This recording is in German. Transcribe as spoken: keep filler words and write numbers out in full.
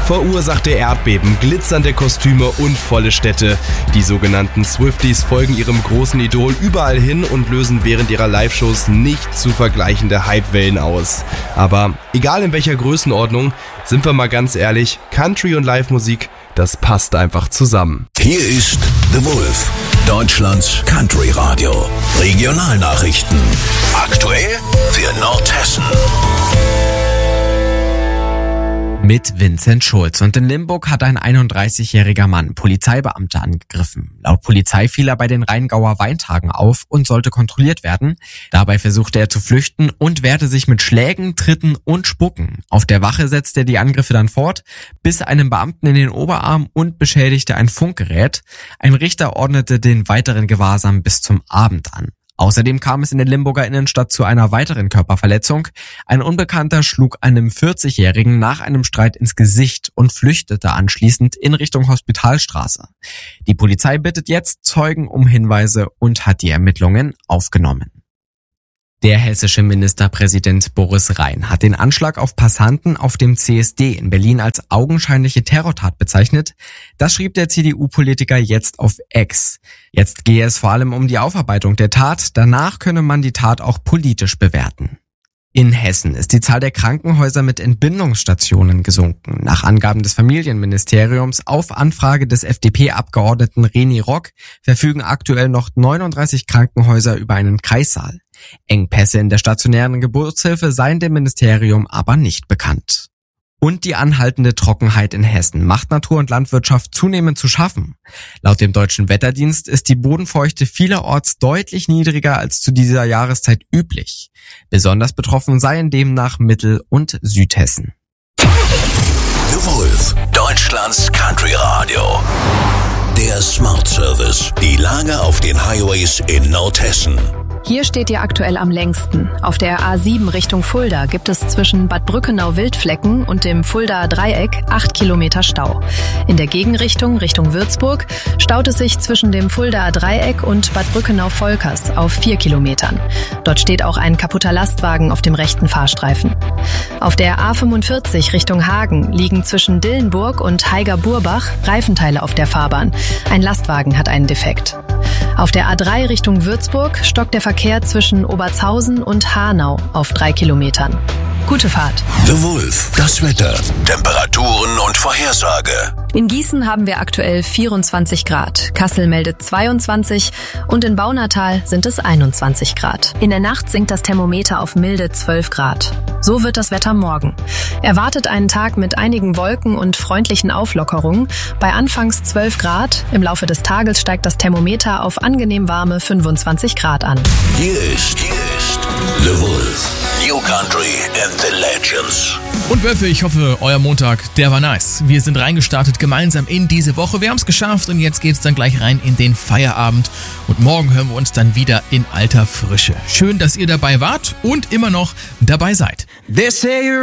Verursachte Erdbeben, glitzernde Kostüme und volle Städte. Die sogenannten Swifties folgen ihrem großen Idol überall hin und lösen während ihrer Live-Shows nicht zu vergleichende Hypewellen aus. Aber egal in welcher Größenordnung, sind wir mal ganz ehrlich, Country und Live-Musik, das passt einfach zusammen. Hier ist The Wolf, Deutschlands Country-Radio. Regionalnachrichten. Aktuell für Nordhessen. Mit Vincent Schulz. Und in Limburg hat ein einunddreißigjähriger Mann Polizeibeamte angegriffen. Laut Polizei fiel er bei den Rheingauer Weintagen auf und sollte kontrolliert werden. Dabei versuchte er zu flüchten und wehrte sich mit Schlägen, Tritten und Spucken. Auf der Wache setzte er die Angriffe dann fort, biss einem Beamten in den Oberarm und beschädigte ein Funkgerät. Ein Richter ordnete den weiteren Gewahrsam bis zum Abend an. Außerdem kam es in der Limburger Innenstadt zu einer weiteren Körperverletzung. Ein Unbekannter schlug einem vierzigjährigen nach einem Streit ins Gesicht und flüchtete anschließend in Richtung Hospitalstraße. Die Polizei bittet jetzt Zeugen um Hinweise und hat die Ermittlungen aufgenommen. Der hessische Ministerpräsident Boris Rhein hat den Anschlag auf Passanten auf dem C S D in Berlin als augenscheinliche Terrortat bezeichnet. Das schrieb der C D U-Politiker jetzt auf X. Jetzt gehe es vor allem um die Aufarbeitung der Tat. Danach könne man die Tat auch politisch bewerten. In Hessen ist die Zahl der Krankenhäuser mit Entbindungsstationen gesunken. Nach Angaben des Familienministeriums auf Anfrage des F D P-Abgeordneten René Rock verfügen aktuell noch neununddreißig Krankenhäuser über einen Kreissaal. Engpässe in der stationären Geburtshilfe seien dem Ministerium aber nicht bekannt. Und die anhaltende Trockenheit in Hessen macht Natur und Landwirtschaft zunehmend zu schaffen. Laut dem Deutschen Wetterdienst ist die Bodenfeuchte vielerorts deutlich niedriger als zu dieser Jahreszeit üblich. Besonders betroffen seien demnach Mittel- und Südhessen. The Wolf, Deutschlands Country Radio. Der Smart Service. Die Lage auf den Highways in Nordhessen. Hier steht ihr aktuell am längsten. Auf der A sieben Richtung Fulda gibt es zwischen Bad Brückenau-Wildflecken und dem Fuldaer Dreieck acht Kilometer Stau. In der Gegenrichtung Richtung Würzburg staut es sich zwischen dem Fuldaer Dreieck und Bad Brückenau-Volkers auf vier Kilometern. Dort steht auch ein kaputter Lastwagen auf dem rechten Fahrstreifen. Auf der A fünfundvierzig Richtung Hagen liegen zwischen Dillenburg und Haiger-Burbach Reifenteile auf der Fahrbahn. Ein Lastwagen hat einen Defekt. Auf der A drei Richtung Würzburg stockt der Verkehr zwischen Obertshausen und Hanau auf drei Kilometern. Gute Fahrt. The Wolf, das Wetter, Temperaturen und Vorhersage. In Gießen haben wir aktuell vierundzwanzig Grad, Kassel meldet zweiundzwanzig und in Baunatal sind es einundzwanzig Grad. In der Nacht sinkt das Thermometer auf milde zwölf Grad. So wird das Wetter morgen. Erwartet einen Tag mit einigen Wolken und freundlichen Auflockerungen. Bei anfangs zwölf Grad, im Laufe des Tages steigt das Thermometer auf angenehm warme fünfundzwanzig Grad an. Hier ist, hier ist The Wolf, New Country and the Legends. Und Wölfe, ich hoffe, euer Montag, der war nice. Wir sind reingestartet gemeinsam in diese Woche. Wir haben es geschafft und jetzt geht's dann gleich rein in den Feierabend. Und morgen hören wir uns dann wieder in alter Frische. Schön, dass ihr dabei wart und immer noch dabei seid.